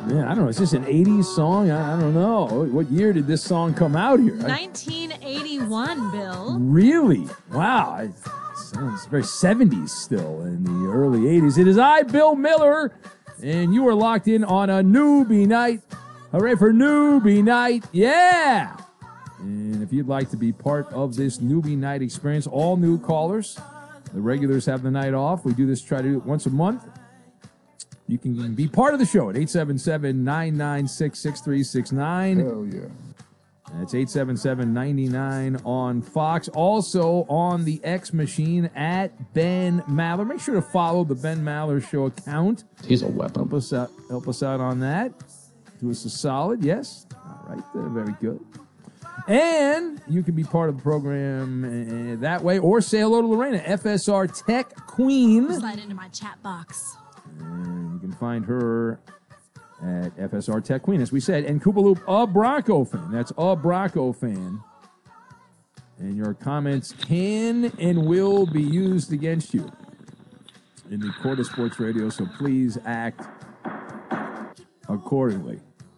Yeah, I don't know. Is this an 80s song? I don't know. What year did this song come out here? 1981, Bill. Really? Wow. It sounds very 70s still in the early 80s. It is I, Bill Miller, and you are locked in on a newbie night. Hooray for newbie night. Yeah. And if you'd like to be part of this newbie night experience, all new callers, the regulars have the night off. We try to do it once a month. You can be part of the show at 877-996-6369. Hell yeah. That's 877-99 on Fox. Also on the X machine at Ben Maller. Make sure to follow the Ben Maller Show account. He's a weapon. Help us out on that. Do us a solid. Yes. All right. Very good. And you can be part of the program that way, or say hello to Lorena, FSR Tech Queen. Slide into my chat box. And you can find her at FSR Tech Queen, as we said. And Koopaloop, a Bronco fan. That's a Bronco fan. And your comments can and will be used against you in the court of sports radio, so please act accordingly.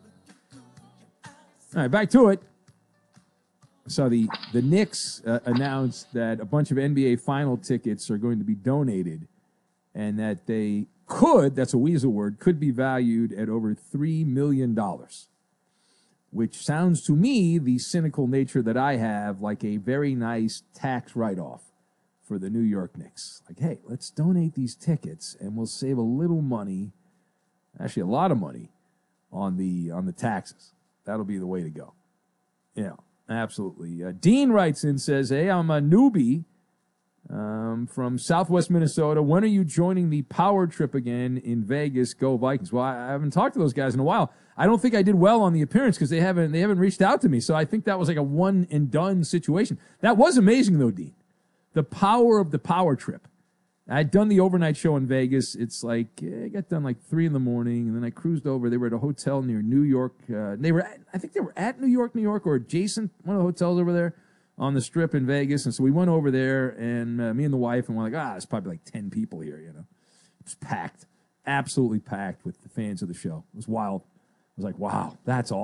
All right, back to it. So the Knicks announced that a bunch of NBA final tickets are going to be donated, and that they could, that's a weasel word, could be valued at over $3 million, which sounds to me, the cynical nature that I have, like a very nice tax write-off for the New York Knicks. Like, hey, let's donate these tickets, and we'll save a little money, actually a lot of money, on the taxes. That'll be the way to go. Yeah, absolutely. Dean writes in, says, hey, I'm a newbie from Southwest Minnesota. When are you joining the power trip again in Vegas? Go Vikings. Well, I haven't talked to those guys in a while. I don't think I did well on the appearance because they haven't reached out to me. So I think that was like a one and done situation. That was amazing though, Dean. The power of the power trip. I'd done the overnight show in Vegas. It's like, I got done like 3 in the morning, and then I cruised over. They were at a hotel near New York. I think they were at New York, or adjacent, one of the hotels over there on the Strip in Vegas. And so we went over there, and me and the wife, and we're like, there's probably like 10 people here, you know. It was packed, absolutely packed with the fans of the show. It was wild. I was like, wow, that's awesome.